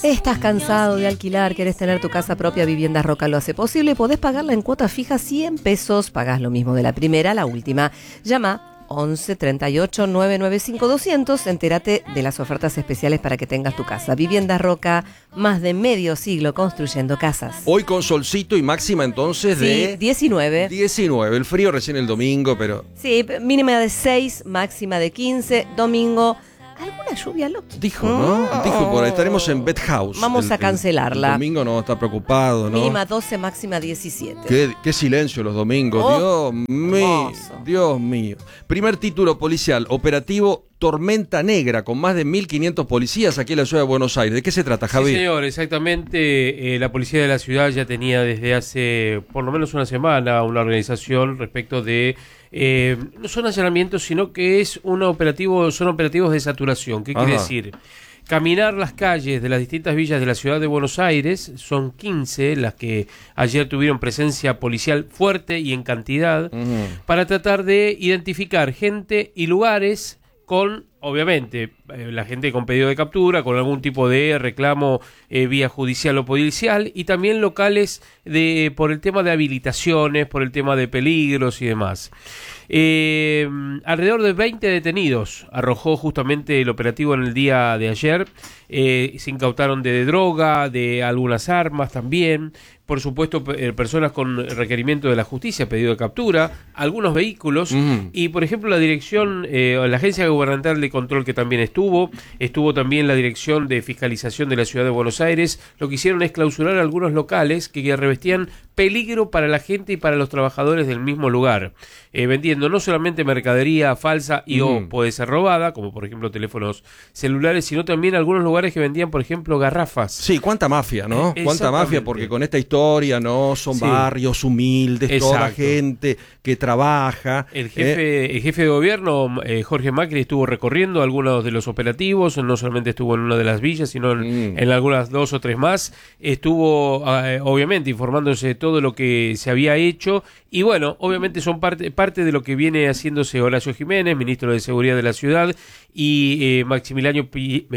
¿Estás cansado de alquilar? ¿Querés tener tu casa propia? Viviendas Roca lo hace posible. Podés pagarla en cuotas fijas 100 pesos. Pagás lo mismo de la primera a la última. Llama 11 38 995 200. Entérate de las ofertas especiales para que tengas tu casa. Viviendas Roca, más de medio siglo construyendo casas. Hoy con solcito y máxima entonces de... Sí, 19. 19. El frío recién el domingo, pero... Sí, mínima de 6, máxima de 15. Domingo... ¿Alguna lluvia, Loki? Dijo, ¿no? Dijo, por ahí estaremos en Bet House. Vamos a cancelarla. El domingo no está preocupado, ¿no? Mínima 12, máxima 17. Qué silencio los domingos. Oh, Dios mío. hermoso. Dios mío. Primer título policial, operativo Tormenta Negra, con más de 1.500 policías aquí en la ciudad de Buenos Aires. ¿De qué se trata, Javier? Sí, señor, exactamente. La policía de la ciudad ya tenía desde hace por lo menos una semana una organización respecto de... no son allanamientos, sino que es son operativos de saturación. ¿Qué quiere decir? Caminar las calles de las distintas villas de la ciudad de Buenos Aires, son 15 las que ayer tuvieron presencia policial fuerte y en cantidad, para tratar de identificar gente y lugares con, obviamente, la gente con pedido de captura, con algún tipo de reclamo vía judicial o policial, y también locales por el tema de habilitaciones, por el tema de peligros y demás. Alrededor de 20 detenidos arrojó justamente el operativo en el día de ayer. Se incautaron de droga, de algunas armas también, por supuesto personas con requerimiento de la justicia, pedido de captura, algunos vehículos y por ejemplo la dirección, la Agencia Gubernamental de Control, que también estuvo también la Dirección de Fiscalización de la Ciudad de Buenos Aires. Lo que hicieron es clausurar algunos locales que revestían peligro para la gente y para los trabajadores del mismo lugar, vendiendo no solamente mercadería falsa o puede ser robada, como por ejemplo teléfonos celulares, sino también algunos lugares que vendían, por ejemplo, garrafas. Sí, cuánta mafia, ¿no? Cuánta mafia, porque con esta historia, ¿no? Son barrios humildes, toda gente que trabaja. El jefe de gobierno, Jorge Macri, estuvo recorriendo algunos de los operativos, no solamente estuvo en una de las villas, sino en algunas 2 o 3 más. Estuvo, obviamente, informándose de todo lo que se había hecho, y bueno, obviamente son parte de lo que viene haciéndose Horacio Jiménez, ministro de Seguridad de la ciudad, y Maximiliano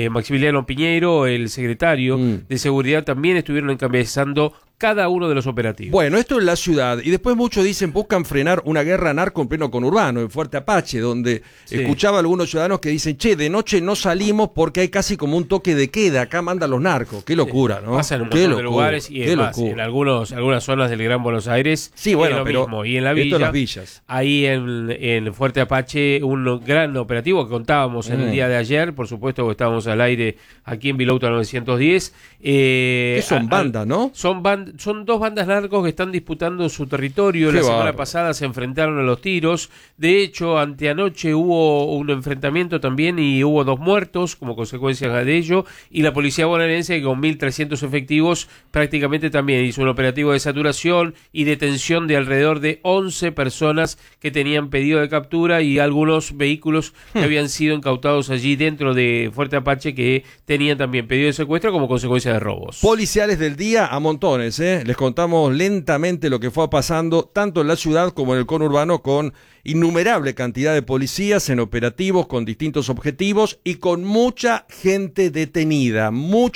Piñeiro, el secretario de Seguridad, también estuvieron encabezando cada uno de los operativos. Bueno, esto es la ciudad, y después muchos dicen buscan frenar una guerra narco en pleno conurbano, en Fuerte Apache, donde escuchaba a algunos ciudadanos que dicen, de noche no salimos porque hay casi como un toque de queda, acá mandan los narcos. Qué locura, ¿no? Pasa en un montón de lugares, y además en algunas zonas del Gran Buenos Aires, sí, bueno, pero mismo. Y en la villa, las villas. Ahí en Fuerte Apache, un gran operativo que contábamos en el día de ayer, por supuesto que estábamos al aire aquí en Vilauta 910. ¿Qué son bandas, no? Son 2 bandas narcos que están disputando su territorio. La semana pasada se enfrentaron a los tiros. De hecho, anteanoche hubo un enfrentamiento también y hubo 2 muertos como consecuencia de ello. Y la policía bonaerense, con 1.300 efectivos, prácticamente también hizo un operativo de saturación y detención de alrededor de 11 personas que tenían pedido de captura y algunos vehículos que habían sido incautados allí dentro de Fuerte Apache, que tenían también pedido de secuestro como consecuencia de robos. Policiales del día a montones, Les contamos lentamente lo que fue pasando tanto en la ciudad como en el conurbano, con innumerable cantidad de policías en operativos con distintos objetivos y con mucha gente detenida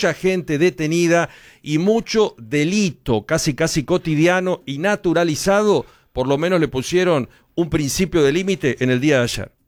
y mucho delito casi cotidiano y naturalizado. Por lo menos le pusieron un principio de límite en el día de ayer.